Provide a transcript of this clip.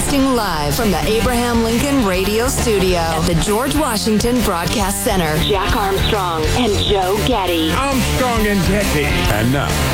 Broadcasting live from the Abraham Lincoln Radio Studio at the George Washington Broadcast Center. Jack Armstrong and Joe Getty. Armstrong and Getty. And now,